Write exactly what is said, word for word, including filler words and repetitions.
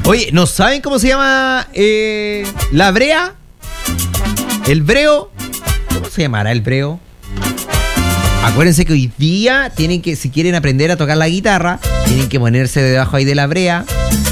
Oye, ¿no saben cómo se llama eh, la brea? ¿El breo? ¿Cómo se llamará el breo? Acuérdense que hoy día tienen que, si quieren aprender a tocar la guitarra, tienen que ponerse debajo ahí de la brea